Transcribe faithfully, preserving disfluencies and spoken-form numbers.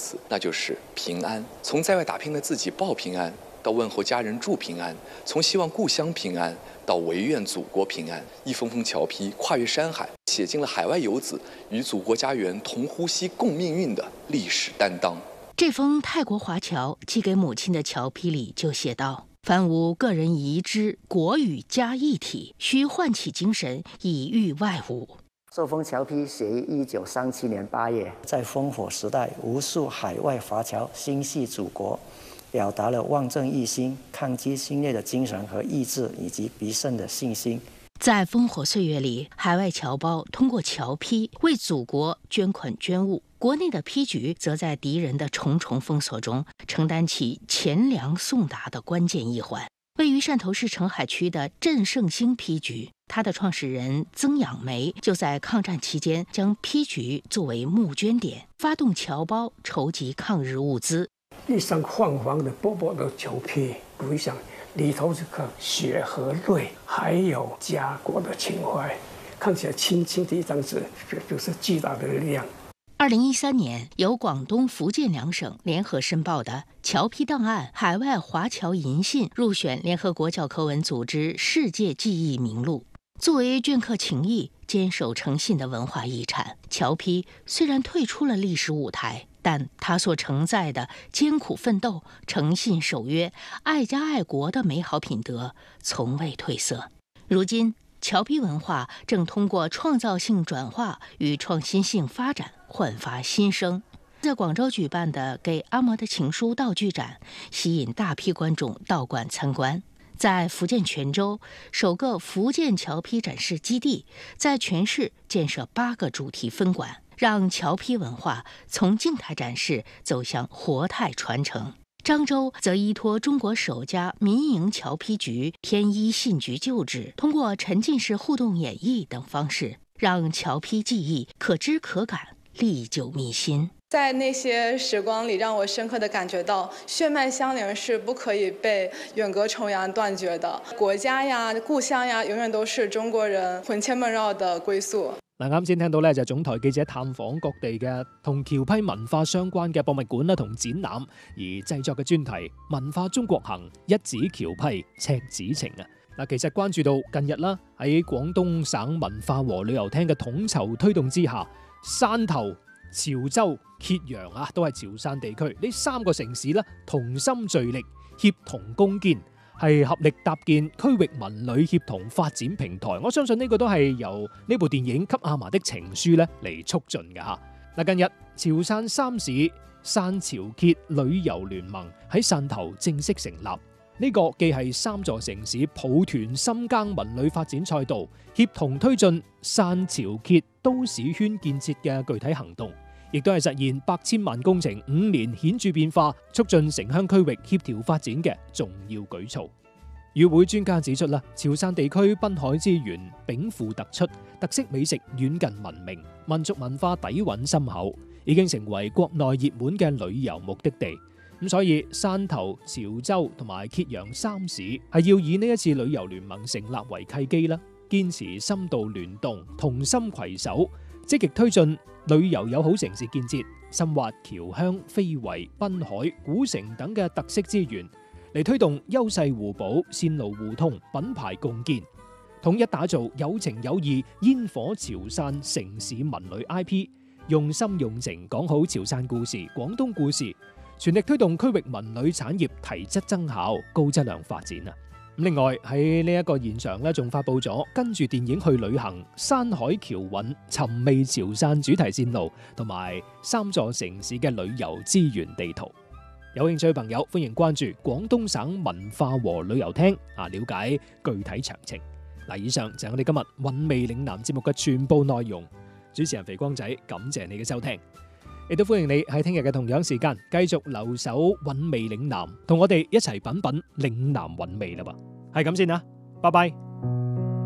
字，那就是平安。从在外打拼的自己报平安，到问候家人祝平安，从希望故乡平安到唯愿祖国平安，一封封侨批跨越山海，写进了海外游子与祖国家园同呼吸共命运的历史担当。 这封泰国华侨寄给母亲的侨批里就写道：凡无个人遗之，国与家一体，须唤起精神，以御外侮。 这封侨批写于一九三七年八月，在烽火时代，无数海外华侨心系祖国，表达了望正一心、抗击侵略的精神和意志，以及必胜的信心。 在烽火岁月里，海外侨胞通过侨批为祖国捐款捐物，国内的批局则在敌人的重重封锁中承担起钱粮送达的关键一环。位于汕头市澄海区的振盛兴批局，它的创始人曾养梅就在抗战期间将批局作为募捐点，发动侨胞筹集抗日物资。 一张泛黄的薄薄的侨批，回想里头这个血和泪，还有家国的情怀，看起来轻轻的一张纸，这就是巨大的力量。 二零一三年，由广东、福建两省联合申报的侨批档案海外华侨银信入选联合国教科文组织世界记忆名录。作为镌刻情谊、坚守诚信的文化遗产，侨批虽然退出了历史舞台，但它所承载的艰苦奋斗、诚信守约、爱家爱国的美好品德从未褪色。如今，侨批文化正通过创造性转化与创新性发展焕发新生。在广州举办的《给阿嬷的情书》道具展，吸引大批观众到馆参观。在福建泉州，首个福建侨批展示基地在全市建设八个主题分馆，让侨批文化从静态展示走向活态传承。漳州则依托中国首家民营侨批局天一信局旧址，通过沉浸式互动演绎等方式，让侨批技艺可知可感，历久弥新。 在那些时光里，让我深刻地感觉到血脉相连是不可以被远隔重洋断绝的。國家呀、故鄉呀，永遠都是中國人魂牽夢繞的歸宿。 嗱，啱先聽到咧就係總台記者探訪各地嘅同僑批文化相關嘅博物館啦同展覽，而製作嘅專題《文化中國行》一指僑批赤子情啊！嗱，其實關注到近日啦，喺廣東省文化和旅遊廳嘅統籌推動之下，汕頭、潮州、揭陽啊，都係潮汕地區呢三個城市啦，同心聚力，協同攻堅，係合力搭建區域文旅協同發展平台。我相信呢個都係由呢部電影《給阿嫲的情書》咧嚟促進嘅嚇。嗱，近日潮汕三市汕潮揭旅遊聯盟喺汕頭正式成立，呢、這個既係三座城市抱團深耕文旅發展賽道，協同推進汕潮揭都市圈建設嘅具體行動，亦都係實現百千萬工程五年顯著變化，促進城鄉區域協調發展嘅重要舉措。與會專家指出啦，潮汕地區濱海資源稟賦突出，特色美食遠近聞名，民族文化底蘊深厚，已經成為國內熱門嘅旅遊目的地。咁所以汕頭、潮州同埋揭陽三市係要以呢一次旅遊聯盟成立為契機啦，堅持深度聯動、同心攜手，積極推進旅遊友好城市建設，深挖僑鄉、非遺、濱海、古城等嘅特色資源，嚟推動優勢互補、線路互通、品牌共建，統一打造有情有義煙火潮汕城市文旅 I P， 用心用情講好潮汕故事、廣東故事，全力推動區域文旅產業提質增效、高質量發展啊！另外喺呢一個現場咧，仲發布咗跟住電影去旅行、山海僑韻、尋味潮汕主題線路同埋三座城市嘅旅遊資源地圖。有興趣嘅朋友歡迎關注廣東省文化和旅遊廳啊，了解具體詳情。嗱，以上就係我哋今日韻味嶺南節目嘅全部內容。主持人肥光仔，感謝你嘅收聽，亦都歡迎你喺聽日嘅同樣時間繼續留守韻味嶺南，同我哋一齊品品嶺南韻味啦噃。係咁先啦，拜拜。